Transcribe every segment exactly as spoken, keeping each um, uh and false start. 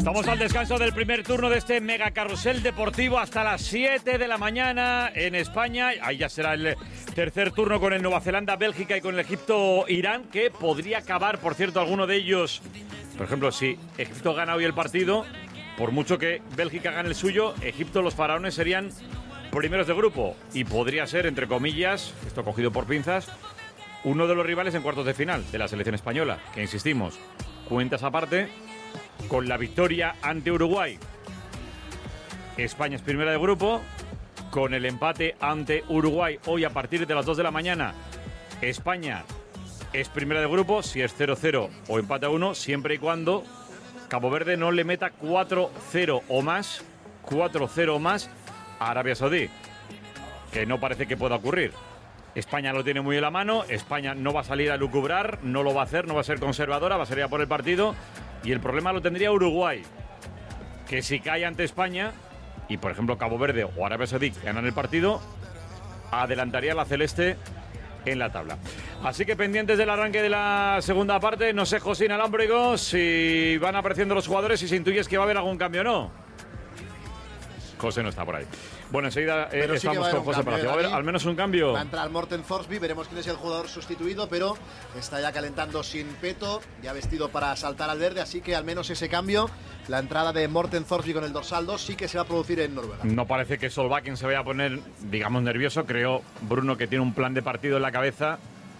Vamos al descanso del primer turno de este mega carrusel deportivo hasta las siete de la mañana en España. Ahí ya será el tercer turno con el Nueva Zelanda, Bélgica y con el Egipto, Irán, que podría acabar, por cierto, alguno de ellos. Por ejemplo, si Egipto gana hoy el partido, por mucho que Bélgica gane el suyo, Egipto, los faraones serían primeros de grupo y podría ser, entre comillas, esto cogido por pinzas, uno de los rivales en cuartos de final de la selección española, que insistimos, cuentas aparte. Con la victoria ante Uruguay, España es primera de grupo. Con el empate ante Uruguay hoy a partir de las dos de la mañana, España es primera de grupo si es cero cero o empate a uno, siempre y cuando Cabo Verde no le meta cuatro cero o más, cuatro cero o más a Arabia Saudí, que no parece que pueda ocurrir. España lo tiene muy en la mano, España no va a salir a lucubrar, no lo va a hacer, no va a ser conservadora, va a salir a por el partido. Y el problema lo tendría Uruguay, que si cae ante España, y por ejemplo Cabo Verde o Arabia Saudí ganan el partido, adelantaría a la celeste en la tabla. Así que pendientes del arranque de la segunda parte, no sé, José Alámbrigo, si van apareciendo los jugadores y si intuyes que va a haber algún cambio o no. José no está por ahí. Bueno, enseguida eh, sí estamos con José Palacio. ¿Va a haber al menos un cambio? Va a entrar Morten Thorsby, veremos quién es el jugador sustituido, pero está ya calentando sin peto, ya vestido para saltar al verde, así que al menos ese cambio, la entrada de Morten Thorsby con el dorsal dos, sí que se va a producir en Noruega. No parece que Solbakken se vaya a poner, digamos, nervioso. Creo, Bruno, que tiene un plan de partido en la cabeza.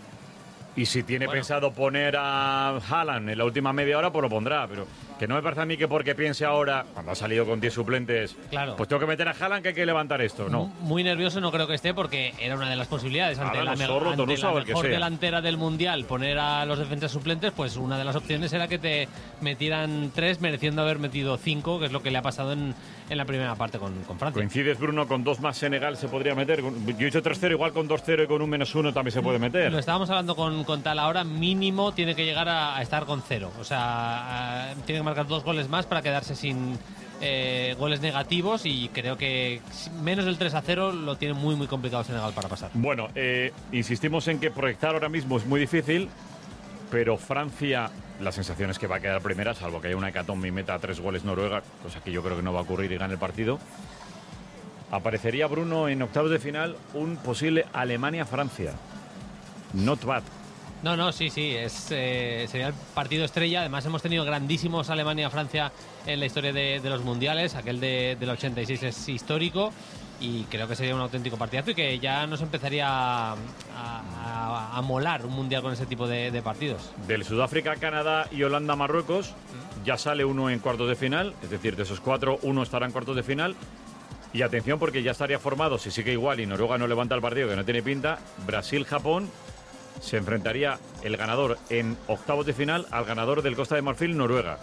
Y si tiene bueno. pensado poner a Haaland en la última media hora, pues lo pondrá. Pero que no me parece a mí que porque piense ahora, cuando ha salido con diez suplentes, claro. pues tengo que meter a Haaland, que hay que levantar esto. No. Muy nervioso no creo que esté, porque era una de las posibilidades. Ante Ahora la, me- zorro, ante la el mejor delantera del Mundial, poner a los defensas suplentes, pues una de las opciones era que te metieran tres, mereciendo haber metido cinco, que es lo que le ha pasado en, en la primera parte con, con Francia. ¿Coincides, Bruno, con dos más Senegal se podría meter? Yo he dicho tres cero, igual con dos cero y con un menos uno también se puede meter. Lo estábamos hablando con, con tal ahora, mínimo tiene que llegar a, a estar con cero. O sea, a, tiene que marcar dos goles más para quedarse sin eh, goles negativos, y creo que menos del tres a cero lo tiene muy muy complicado Senegal para pasar. Bueno, eh, insistimos en que proyectar ahora mismo es muy difícil, pero Francia, la sensación es que va a quedar primera, salvo que haya una hecatombe y meta tres goles Noruega, cosa que yo creo que no va a ocurrir y gane el partido. Aparecería, Bruno, en octavos de final un posible Alemania-Francia. Not bad. No, no, sí, sí, es, eh, sería el partido estrella. Además hemos tenido grandísimos Alemania-Francia en la historia de, de los mundiales. Aquel de, del ochenta y seis es histórico y creo que sería un auténtico partidazo y que ya nos empezaría a, a, a molar un mundial con ese tipo de, de partidos. Del Sudáfrica, Canadá y Holanda-Marruecos ya sale uno en cuartos de final, es decir, de esos cuatro, uno estará en cuartos de final. Y atención, porque ya estaría formado, si sigue igual y Noruega no levanta el partido, que no tiene pinta, Brasil-Japón. Se enfrentaría el ganador en octavos de final al ganador del Costa de Marfil-Noruega.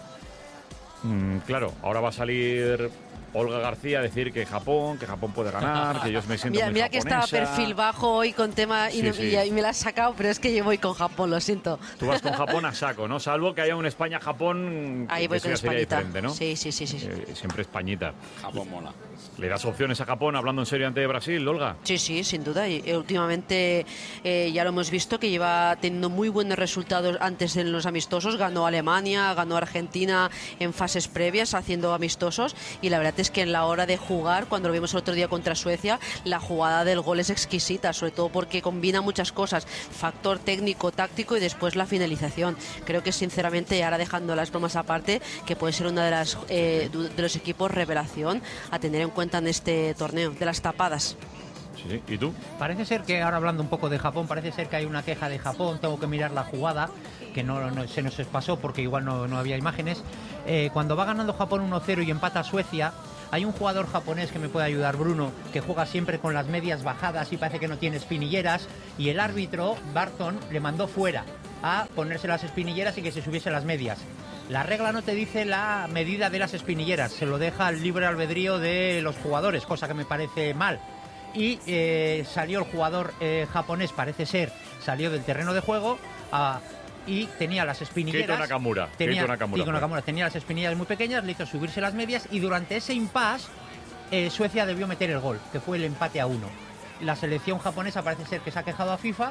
Mm, claro, ahora va a salir Olga García a decir que Japón, que Japón puede ganar, que yo me siento mira, muy mira japonesa. que estaba perfil bajo hoy con tema y, Sí, no- sí. y- y me la has sacado, pero es que yo voy con Japón, lo siento. Tú vas con Japón a saco, ¿no? Salvo que haya un España-Japón, Ahí que voy eso con ya sería Españita. diferente, ¿no? Sí, sí, sí, sí. sí. Eh, siempre Españita. Japón mola. ¿Le das opciones a Japón hablando en serio ante Brasil, Olga? Sí, sí, sin duda. Y, eh, últimamente eh, ya lo hemos visto que lleva teniendo muy buenos resultados antes en los amistosos. Ganó Alemania, ganó Argentina en fases previas haciendo amistosos. Y la verdad es que en la hora de jugar, cuando lo vimos el otro día contra Suecia, la jugada del gol es exquisita, sobre todo porque combina muchas cosas. Factor técnico, táctico y después la finalización. Creo que sinceramente, ahora dejando las bromas aparte, que puede ser una de las eh, de los equipos revelación a tener en cuenta en este torneo, de las tapadas. Sí, ¿y tú? Parece ser que, ahora hablando un poco de Japón, parece ser que hay una queja de Japón, tengo que mirar la jugada, que no, no se nos pasó porque igual no, no había imágenes. Eh, cuando va ganando Japón uno cero y empata Suecia, hay un jugador japonés que me puede ayudar, Bruno, que juega siempre con las medias bajadas y parece que no tiene espinilleras, y el árbitro, Barton, le mandó fuera a ponerse las espinilleras y que se subiese las medias. La regla no te dice la medida de las espinilleras, se lo deja al libre albedrío de los jugadores, cosa que me parece mal. Y eh, salió el jugador eh, japonés, parece ser, salió del terreno de juego a, y tenía las espinilleras. Keito Nakamura. Tenía, Keito Nakamura, Keito Nakamura tenía las espinilleras muy pequeñas, le hizo subirse las medias y durante ese impasse eh, Suecia debió meter el gol, que fue el empate a uno. La selección japonesa parece ser que se ha quejado a FIFA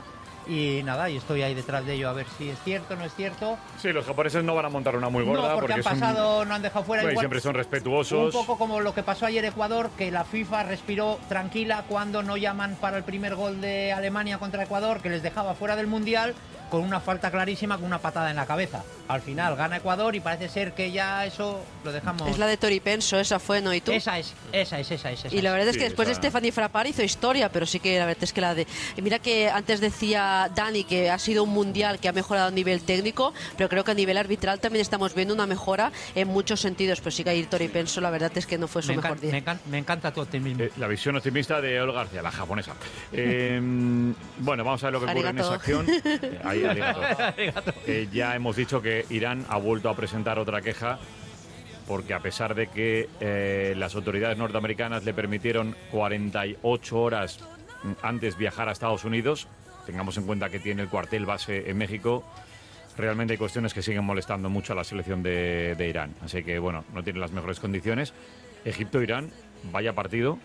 Y nada, y estoy ahí detrás de ello a ver si es cierto o no es cierto. Sí, los japoneses no van a montar una muy gorda. No, porque, porque han pasado, un... no han dejado fuera. Bueno, igual, siempre son respetuosos. Un poco como lo que pasó ayer Ecuador, que la FIFA respiró tranquila cuando no llaman para el primer gol de Alemania contra Ecuador, que les dejaba fuera del Mundial, con una falta clarísima, con una patada en la cabeza. Al final gana Ecuador y parece ser que ya eso lo dejamos... Es la de Toripenso, esa fue, ¿no? ¿Y tú? Esa es, esa es, esa es. Esa y la verdad es. es que Sí, después esa... de Stephanie Frappart hizo historia, pero sí que la verdad es que la de... Y mira que antes decía Dani que ha sido un mundial que ha mejorado a nivel técnico, pero creo que a nivel arbitral también estamos viendo una mejora en muchos sentidos. Pero sí que ayer Toripenso, la verdad es que no fue su me mejor encan- día. Me, encan- me encanta tu optimismo. Eh, la visión optimista de Olga García, la japonesa. Eh, bueno, vamos a ver lo que ocurre en esa acción. Eh, ahí, arigato. Eh, ya hemos dicho que Irán ha vuelto a presentar otra queja porque a pesar de que eh, las autoridades norteamericanas le permitieron cuarenta y ocho horas antes viajar a Estados Unidos, tengamos en cuenta que tiene el cuartel base en México, realmente hay cuestiones que siguen molestando mucho a la selección de, de Irán. Así que, bueno, no tiene las mejores condiciones. Egipto-Irán, vaya partido.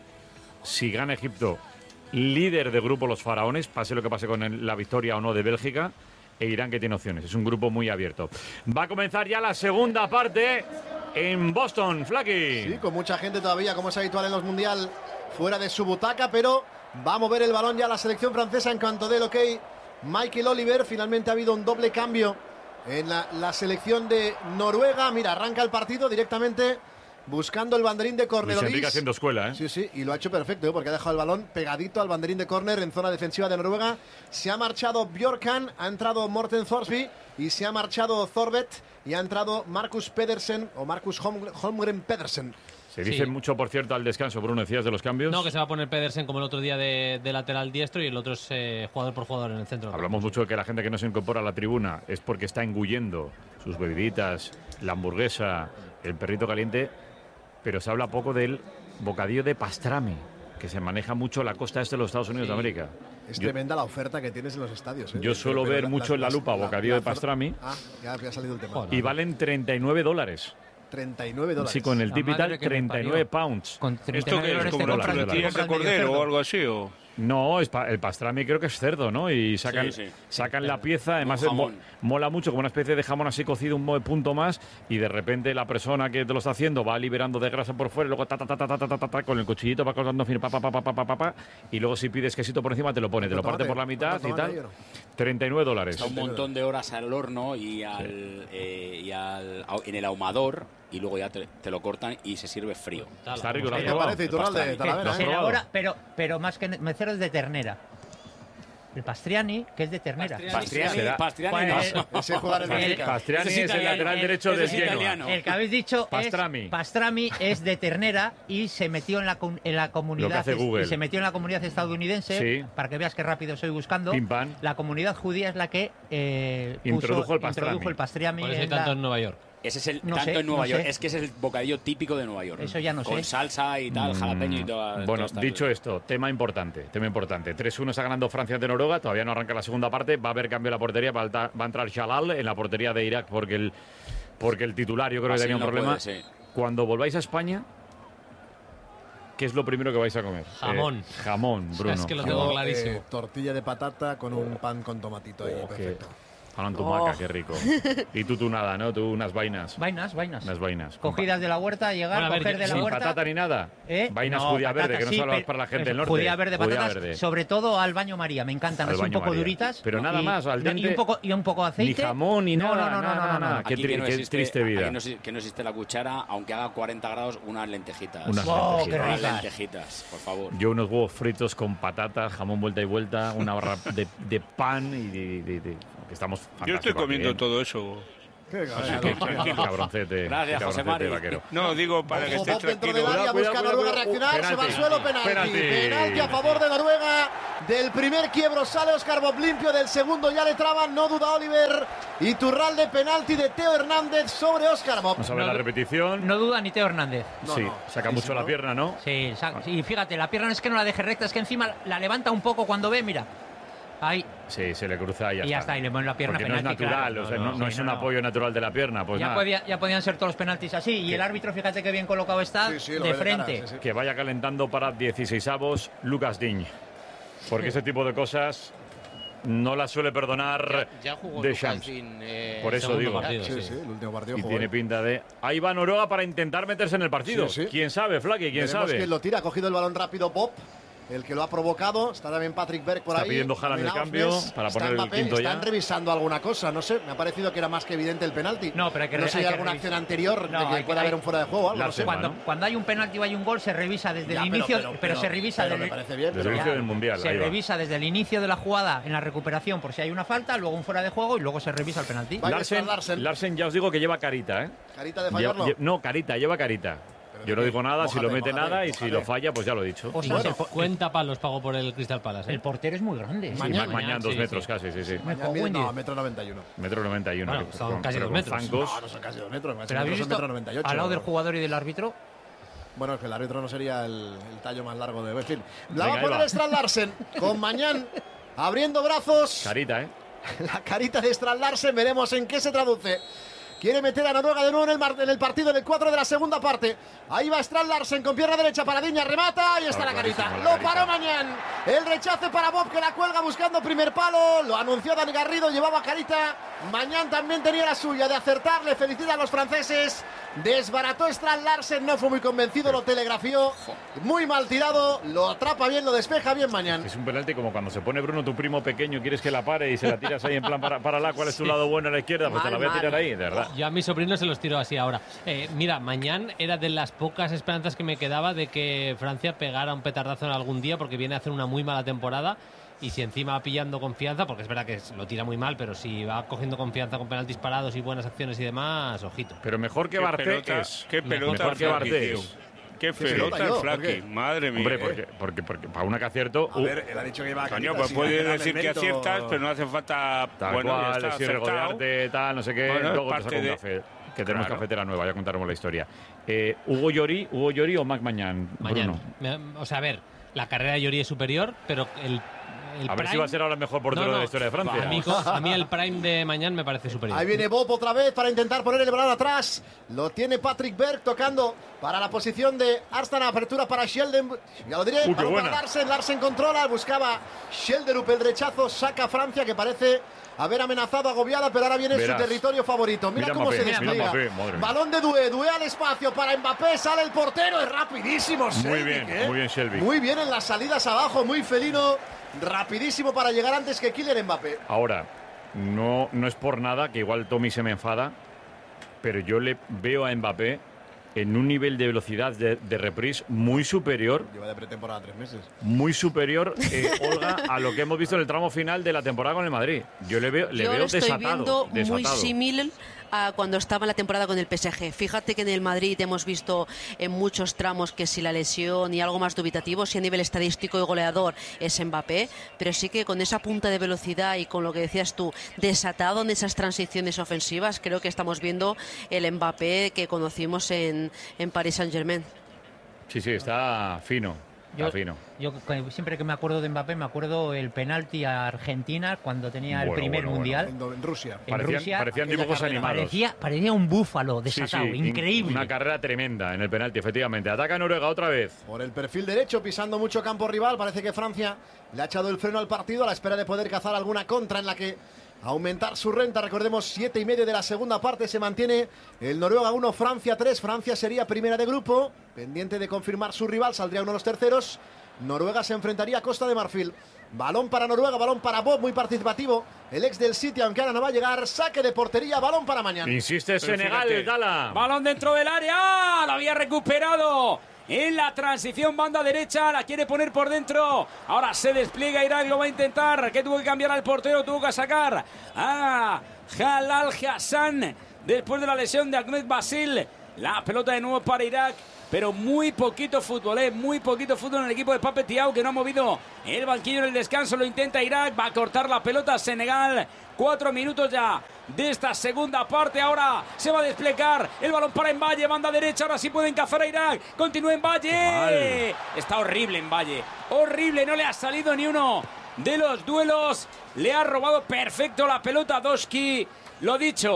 Si gana Egipto, líder de grupo los faraones, pase lo que pase con el, la victoria o no de Bélgica, e Irán que tiene opciones. Es un grupo muy abierto. Va a comenzar ya la segunda parte en Boston, Flaky. Sí, con mucha gente todavía, como es habitual en los Mundial, fuera de su butaca, pero va a mover el balón ya la selección francesa en cuanto del ok. Michael Oliver, finalmente ha habido un doble cambio en la, la selección de Noruega. Mira, arranca el partido directamente buscando el banderín de córner. Luis Enrique haciendo escuela, ¿eh? Sí, sí, y lo ha hecho perfecto, ¿eh? Porque ha dejado el balón pegadito al banderín de córner en zona defensiva de Noruega. Se ha marchado Bjorkan, ha entrado Morten Thorsby y se ha marchado Thorbet y ha entrado Marcus Pedersen o Marcus Holm- Holmgren Pedersen. Se dice Sí. mucho, por cierto, al descanso. Bruno, decías de los cambios. No, que se va a poner Pedersen como el otro día de, de lateral diestro y el otro es eh, jugador por jugador en el centro. Hablamos mucho de que la gente que no se incorpora a la tribuna es porque está engullendo sus bebiditas, la hamburguesa, el perrito caliente, pero se habla poco del bocadillo de pastrami, que se maneja mucho en la costa este de los Estados Unidos Sí. de América. Es Yo- tremenda la oferta que tienes en los estadios, ¿eh? Yo suelo Pero ver la- mucho en la lupa bocadillo de pastrami. Ah, ya había salido el tema. Joder. Y valen treinta y nueve dólares. treinta y nueve dólares. Sí, con el La tip y madre tal, que me treinta y nueve parió. pounds. Con ¿Esto treinta y nueve qué es? dólares como te la compras- te chulería ¿Chuletías de compras medio cordero cerdo. o algo así? O... No, es pa- el pastrami creo que es cerdo, ¿no? Y sacan, Sí, sí. sacan la pieza, además Un es mo- jamón. mola mucho, como una especie de jamón así cocido, un mo- punto más, y de repente la persona que te lo está haciendo va liberando de grasa por fuera, y luego ta, ta, ta, ta, ta, ta, ta, ta, con el cuchillito va cortando fin, pa, pa, pa, pa, pa, pa, pa, pa, y luego si pides quesito por encima te lo pone, te lo parte por la mitad y tomate ahí, tal. ¿o no? treinta y nueve dólares. Está un montón de horas al horno y, al, eh, y al, au- en el ahumador y luego ya te, te lo cortan y se sirve frío. Está rico, ¿lo has ¿Qué te probado? parece, Iturralde, pastrami. Talavera, ¿Lo has eh? Se probado? elabora, pero, pero más que mecero es de ternera. El pastriani, que es de ternera. Pastriani, Será- Pastriani Pues, no. Ese jugar en El- Benfica. Pastriani Ese es es el italiano, lateral el- derecho ese de es Genoa. italiano. El que habéis dicho Pastrami. es pastrami es de ternera y se metió en la, com- en la comunidad Lo que hace es- Google. y se metió en la comunidad estadounidense Sí. para que veas qué rápido estoy buscando. Pim, pam. La comunidad judía es la que eh, puso- Introdujo el pastrami. introdujo el pastrami Por eso hay en la- tanto en Nueva York. Ese es el No tanto sé, en Nueva no York. sé. Es que ese es el bocadillo típico de Nueva York. Eso ya no Con sé. salsa y tal, jalapeño y toda. Mm, Bueno, toda esta- dicho esto, tema importante, tema importante. tres uno está ganando Francia ante Noruega, todavía no arranca la segunda parte, va a haber cambio en la portería, va a, alta- va a entrar Shalal en la portería de Irak porque el, porque el titular yo creo que Así tenía un no problema. puede, sí. Cuando volváis a España, ¿qué es lo primero que vais a comer? Jamón. Eh, jamón, Bruno. Es que lo Yo, tengo eh, clarísimo. tortilla de patata con un pan con tomatito ahí, Oh, qué- perfecto. Jamón tumaca, Oh. qué rico. Y tú, tú nada, ¿no? Tú unas vainas. Vainas, vainas. Unas vainas. Cogidas de la huerta, llegar, Bueno, a ver, coger yo- de la Sin huerta. patata ni nada. ¿Eh? Vainas No, judía patatas verde, que no sí, solo es pe- para la gente eso, del norte. Judía verde, Judía patatas, verde. sobre todo al baño María, me encantan, Al así un baño poco María. duritas. Pero nada y- más, al y dente. un poco y un poco de aceite. Ni jamón, ni No, nada. no, no, no, no, no, no. Qué, Aquí tri- que no qué existe, triste vida. aquí no exi- que no existe la cuchara, aunque haga cuarenta grados, unas lentejitas. Unas Oh, lentejitas. qué Unas ricas. lentejitas, por favor. Yo unos huevos fritos con patatas, jamón vuelta y vuelta, una barra de, de pan y de, de- de- que estamos Yo fantásticos estoy comiendo aquí, ¿eh? todo eso. Qué Así gana, que, ¿no? qué cabroncete. Gracias, qué José cabroncete Mari. vaquero. No, digo para que Ojo, estés dentro del tranquilo. área, Cuidado, busca cuidado, Noruega cuidado. reaccionar, se va al Penalti. suelo, penalti. Penalti. Penalti a favor de Noruega. Del primer quiebro sale Oscar Bob limpio, del segundo ya le traban, no duda Oliver. Iturralde, penalti de Teo Hernández sobre Oscar Bob. Vamos a ver No la du- repetición. No duda ni Teo Hernández. No, sí, no, saca sí, mucho sí, la ¿no? pierna, ¿no? Sí, sa- y fíjate, la pierna no es que no la deje recta, es que encima la levanta un poco cuando ve, mira. Ahí, Sí, se le cruza y ya y ya está. está, y le pone la pierna Porque no es penalti, natural, claro. o sea, No, no, no, no sí, es no, un no. apoyo natural de la pierna. Pues ya, nada, podía- ya podían ser todos los penaltis así. Y el árbitro, fíjate qué bien colocado está, Sí, sí, lo de ve de cara, frente. sí, sí. que vaya calentando para dieciseisavos Lucas Digne. Porque ese tipo de cosas no la suele perdonar Ya, ya jugó Deschamps. Sin, eh, Por eso segundo digo. partido, Sí, sí. sí, el último partido Y jugó. tiene pinta de... Ahí va Noruega para intentar meterse en el partido. Sí, sí. ¿Quién sabe, Flaky? ¿Quién Veremos sabe? quién lo tira. Ha cogido el balón rápido Bob, el que lo ha provocado. Está también Patrick Berg por Está ahí. pidiendo Haaland el También cambio Ausnes. para Está poner el Mbappé. quinto ya. Están revisando alguna cosa, no sé. Me ha parecido que era más que evidente el penalti. No, pero hay que No re- sé, hay hay que alguna revisar. acción anterior No, de que hay que- pueda hay- haber un fuera de juego o algo, no sé. Larsen, Cuando, ¿no? cuando hay un penalti o hay un gol, se revisa desde Ya, el pero- inicio, pero- pero, pero- se revisa pero desde, me parece bien, Desde pero el ya. inicio del Mundial. se ahí va. revisa desde el inicio de la jugada en la recuperación por si hay una falta, luego un fuera de juego y luego se revisa el penalti. Va. Larsen, Larsen. Larsen, ya os digo que lleva carita, ¿eh? Carita de Lle- fallarlo. lle- no, carita, lleva carita. Yo no digo nada, si lo Mójate, mete mójate, nada y si mójate. lo falla, pues ya lo he dicho. O sea, Bueno, el, po- Cuenta palos pago por el Crystal Palace. ¿eh? el portero es muy grande. Sí, Mañana, Ma- mañana dos sí, metros sí. casi, sí, sí. Me Mañana cago mide- en no, diez. metro noventa y uno. Metro noventa y uno. Bueno, que- son con- casi pero dos con metros. zancos. No, no son casi dos metros. Pero Pero habéis son visto metro noventa y ocho. al lado del jugador y del árbitro. Bueno, es que el árbitro no sería el, el tallo más largo de... En fin, la Venga, va a ahí poner va. Strand Larsen con Mañán abriendo brazos. Carita, ¿eh? La carita de Strand Larsen, veremos en qué se traduce. Quiere meter a Noruega de nuevo en el, mar- en el partido, en el cuatro de la segunda parte. Ahí va Strand Larsen con pierna derecha para Diña, remata. Ahí está Ah, la carita. clarísimo, la Lo carita. paró Mañán. El rechace para Bob, que la cuelga buscando primer palo. Lo anunció Dani Garrido, llevaba carita. Mañán también tenía la suya de acertarle. Felicita a los franceses. Desbarató Strand Larsen, no fue muy convencido, lo telegrafió. Muy mal tirado, lo atrapa bien, lo despeja bien Mañán. Es un penalti como cuando se pone Bruno, tu primo pequeño, quieres que la pare y se la tiras ahí en plan para, para la, ¿cuál es tu lado bueno a la izquierda? Pues te la voy a Mal, tirar mal. ahí, de verdad. Yo a mis sobrinos se los tiro así ahora. Eh, mira, mañana era de las pocas esperanzas que me quedaba de que Francia pegara un petardazo en algún día porque viene a hacer una muy mala temporada y si encima va pillando confianza, porque es verdad que lo tira muy mal, pero si va cogiendo confianza con penaltis parados y buenas acciones y demás, ojito. Pero mejor que Qué Barté pelota, es. qué pelota mejor que Flaky, Barté tío. es. Qué pelota pelota yo? el ¿Por Flaky, qué? madre mía. Hombre, eh. porque, porque, porque para una que acierto... A uh, ver, él ha dicho que lleva Coño, carita. pues sin puedes hacer decir que mérito. aciertas, pero no hace falta. Tal bueno, ya cual, está decir acertado. regodearte, tal, no sé qué. Bueno, es luego te parte saco un de- café. Que tenemos Claro. cafetera nueva, ya contaremos la historia. Eh, ¿Hugo Llori, Hugo Llori o Mac Mañán? Mañana. Bruno. Me- O sea, a ver, la carrera de Llori es superior, pero el, el A ver si prime- va a ser ahora el mejor portero No, no, de la historia de Francia. A mí, co- a mí el prime de mañana me parece superior. Ahí viene Bob otra vez para intentar poner el balón atrás. Lo tiene Patrick Berg tocando para la posición de Arslan. Apertura para Sheldon. Ya lo diré. Uy, qué balón para buena. Larsen. Larsen controla. Buscaba Schelderup el rechazo. Saca a Francia, que parece haber amenazado agobiada, pero ahora viene Verás. su territorio favorito. Mira, Mira cómo Mbappé, se mira despliega. Mbappé, madre mía. Balón de Doué. Doué al espacio para Mbappé. Sale el portero. Es rapidísimo. Muy Shelby, bien, ¿eh? muy bien Shelby. Muy bien en las salidas abajo. Muy felino. Rapidísimo para llegar antes que Kylian Mbappé. Ahora, no, no es por nada, que igual Tommy se me enfada, pero yo le veo a Mbappé en un nivel de velocidad de, de reprise muy superior, Lleva de pretemporada tres meses. muy superior, eh, Olga, a lo que hemos visto en el tramo final de la temporada con el Madrid. Yo le veo, le Yo veo lo estoy desatado. viendo muy desatado. similar a cuando estaba en la temporada con el P S G. Fíjate que en el Madrid hemos visto en muchos tramos que si la lesión y algo más dubitativo, si a nivel estadístico y goleador es Mbappé, pero sí que con esa punta de velocidad y con lo que decías tú, desatado en esas transiciones ofensivas, creo que estamos viendo el Mbappé que conocimos en, en Paris Saint-Germain. Sí, sí, está fino. Está Yo, fino. yo que- siempre que me acuerdo de Mbappé, me acuerdo el penalti a Argentina cuando tenía el Bueno, primer bueno, mundial. En, en Rusia. En Parecían, Rusia, parecían aquella dibujos carrera animados. Parecía, parecía un búfalo Sí, sí, desatado, in- increíble. Una carrera tremenda en el penalti, efectivamente. Ataca Noruega otra vez. Por el perfil derecho, pisando mucho campo rival. Parece que Francia le ha echado el freno al partido a la espera de poder cazar alguna contra en la que aumentar su renta. Recordemos, siete y medio de la segunda parte. Se mantiene el Noruega uno, Francia tres. Francia sería primera de grupo. Pendiente de confirmar su rival, saldría uno de los terceros. Noruega se enfrentaría a Costa de Marfil. Balón para Noruega, balón para Bob, muy participativo. El ex del City, aunque ahora no va a llegar. Saque de portería, balón para mañana. Insiste Pero Senegal, fíjate. Gala. Balón dentro del área. Lo había recuperado. En la transición, banda derecha, la quiere poner por dentro. Ahora se despliega Irak, lo va a intentar. Que tuvo que cambiar al portero, tuvo que sacar a Jalal Hassan después de la lesión de Ahmed Basil. La pelota de nuevo para Irak. Pero muy poquito fútbol, ¿eh? Muy poquito fútbol en el equipo de Pape Thiaw, que no ha movido el banquillo en el descanso. Lo intenta Irak, va a cortar la pelota Senegal. Cuatro minutos ya de esta segunda parte. Ahora se va a desplegar el balón para Mbaye, banda derecha. Ahora sí pueden cazar a Irak. Continúa Mbaye. Está horrible Mbaye. Horrible, no le ha salido ni uno de los duelos. Le ha robado perfecto la pelota a Doski. Lo dicho,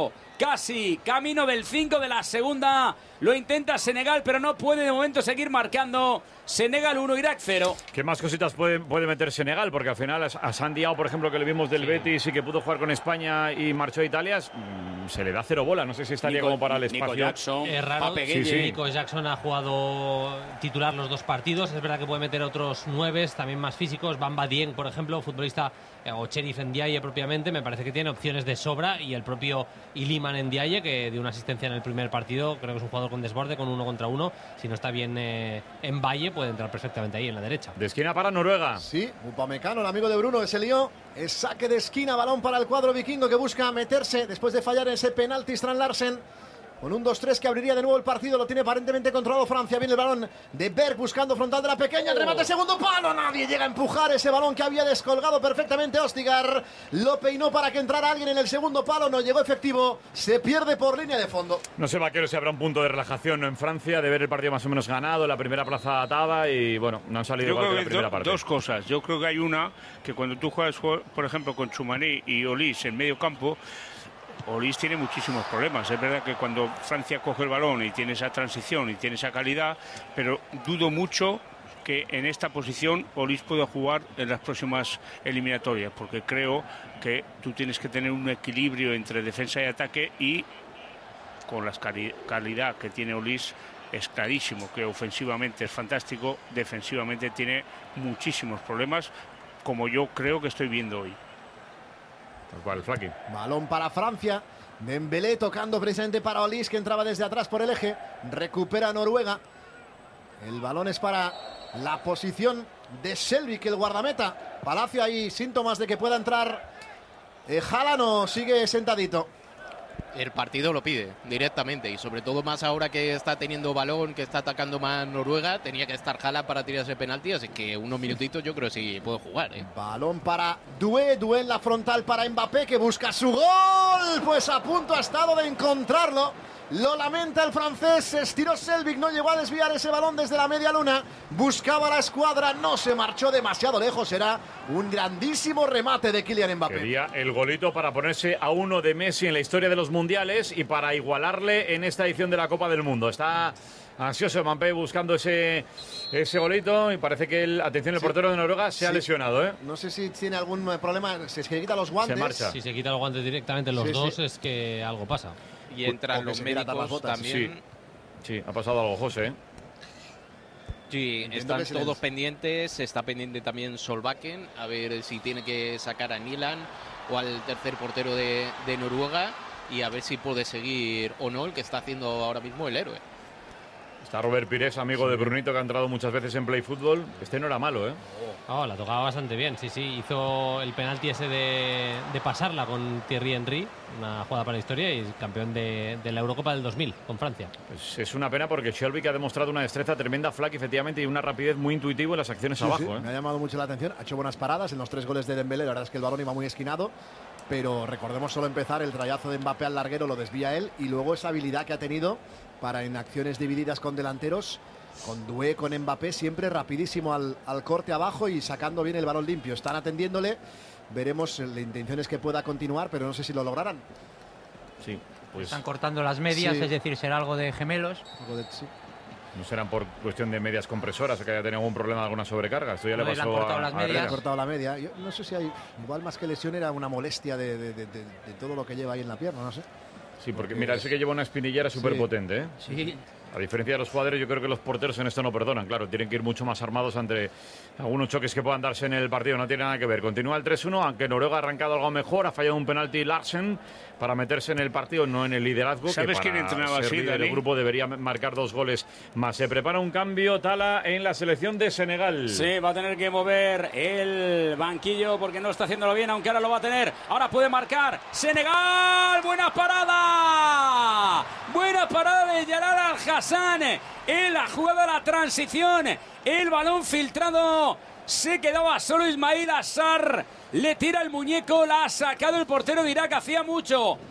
casi camino del cinco de la segunda. Lo intenta Senegal, pero no puede de momento seguir marcando. Senegal uno, Irak cero. ¿Qué más cositas puede, puede meter Senegal? Porque al final a San Diao, por ejemplo, que le vimos del sí. Betis y que pudo jugar con España y marchó a Italia, se le da cero bola. No sé si estaría Nico, como para el espacio. Nico Jackson, es raro. Sí, sí. Nico Jackson ha jugado titular los dos partidos. Es verdad que puede meter otros nueve, también más físicos. Bamba Dieng, por ejemplo, futbolista, o Cherif Ndiaye propiamente, me parece que tiene opciones de sobra. Y el propio Iliman Ndiaye, que dio una asistencia en el primer partido, creo que es un jugador con desborde, con uno contra uno. Si no está bien eh, en Valle, puede entrar perfectamente ahí en la derecha. De esquina para Noruega. Sí, Upamecano, el amigo de Bruno, ese lío. Es saque de esquina, balón para el cuadro vikingo que busca meterse después de fallar ese penalti Strand Larsen. Con un dos tres que abriría de nuevo el partido. Lo tiene aparentemente controlado Francia. Viene el balón de Berg buscando frontal de la pequeña. El remate, segundo palo. Nadie llega a empujar ese balón que había descolgado perfectamente Ostigar. Lo peinó para que entrara alguien en el segundo palo. No llegó efectivo. Se pierde por línea de fondo. No sé, Vaquero, si habrá un punto de relajación en Francia, de ver el partido más o menos ganado. La primera plaza atada y, bueno, no han salido igual que la primera do, parte. Dos cosas. Yo creo que hay una que cuando tú juegas, por ejemplo, con Tchouaméni y Olise en medio campo, Olise tiene muchísimos problemas. Es verdad que cuando Francia coge el balón y tiene esa transición y tiene esa calidad, pero dudo mucho que en esta posición Olise pueda jugar en las próximas eliminatorias, porque creo que tú tienes que tener un equilibrio entre defensa y ataque, y con la cali calidad que tiene Olise es clarísimo que ofensivamente es fantástico, defensivamente tiene muchísimos problemas, como yo creo que estoy viendo hoy. ¿Cuál, Flaki? Balón para Francia. Dembélé tocando precisamente para Olise, que entraba desde atrás por el eje. Recupera Noruega. El balón es para la posición de Selvik, el guardameta. Palacio, hay síntomas de que pueda entrar eh, Haaland, o sigue sentadito. El partido lo pide directamente, y sobre todo más ahora que está teniendo balón, que está atacando más Noruega. Tenía que estar Haaland para tirar ese penalti, así que unos minutitos yo creo que sí puede jugar, ¿eh? Balón para Doué, Doué en la frontal para Mbappé, que busca su gol. Pues a punto ha estado de encontrarlo. Lo lamenta el francés, se estiró Selvik, no llegó a desviar ese balón desde la media luna. Buscaba la escuadra, no se marchó demasiado lejos. Era un grandísimo remate de Kylian Mbappé. Quería el golito para ponerse a uno de Messi en la historia de los mundiales y para igualarle en esta edición de la Copa del Mundo. Está ansioso Mbappé buscando ese, ese golito, y parece que el, atención, el sí. portero de Noruega se sí. ha lesionado, ¿eh? No sé si tiene algún problema, si es que quita los guantes. Se marcha. Si se quita los guantes directamente los sí, dos, sí. es que algo pasa. Y entran los médicos también. Sí. sí, ha pasado algo, José, ¿eh? Sí, están todos les... pendientes. Está pendiente también Solbakken, a ver si tiene que sacar a Nilan o al tercer portero de, de Noruega, y a ver si puede seguir o no el que está haciendo ahora mismo el héroe. Está Robert Pires, amigo sí. de Brunito, que ha entrado muchas veces en Play Fútbol. Este no era malo, ¿eh? Oh, la tocaba bastante bien, sí, sí. Hizo el penalti ese de, de pasarla con Thierry Henry, una jugada para la historia, y campeón de, de la Eurocopa del dos mil con Francia. Pues es una pena, porque Selvik ha demostrado una destreza tremenda, Flack, efectivamente, y una rapidez muy intuitiva en las acciones sí, abajo. Sí. ¿eh? Me ha llamado mucho la atención, ha hecho buenas paradas en los tres goles de Dembélé. La verdad es que el balón iba muy esquinado, pero recordemos solo empezar, el trayazo de Mbappé al larguero lo desvía él, y luego esa habilidad que ha tenido para en acciones divididas con delanteros, con Doué, con Mbappé, siempre rapidísimo al, al corte abajo y sacando bien el balón limpio. Están atendiéndole, veremos, la intención es que pueda continuar, pero no sé si lo lograrán. Sí, pues están cortando las medias, sí. es decir, será algo de gemelos. Algo de, sí. No serán por cuestión de medias compresoras, o que haya tenido algún problema de alguna sobrecarga. Esto ya no, le pasó le han cortado a, las a medias. Le han cortado la media. Yo no sé si hay, igual más que lesión era una molestia de, de, de, de, de todo lo que lleva ahí en la pierna, no sé. Sí, porque mira, ese que lleva una espinillera súper potente, ¿eh? Sí. A diferencia de los jugadores, yo creo que los porteros en esto no perdonan. Claro, tienen que ir mucho más armados ante algunos choques que puedan darse en el partido. No tiene nada que ver. Continúa el tres uno, aunque Noruega ha arrancado algo mejor. Ha fallado un penalti Larsen para meterse en el partido, no en el liderazgo. ¿Sabes que quién entrenaba ser así, líder Dani? del grupo debería marcar dos goles más. Se prepara un cambio, Tala, en la selección de Senegal. Sí, va a tener que mover el banquillo porque no está haciéndolo bien, aunque ahora lo va a tener. Ahora puede marcar Senegal. ¡Buena parada! ¡Buena parada de Jalal Al-Hassan! En la jugada de la transición, el balón filtrado, se quedaba solo Ismail Assar, le tira el muñeco, la ha sacado el portero de Irak. Hacía mucho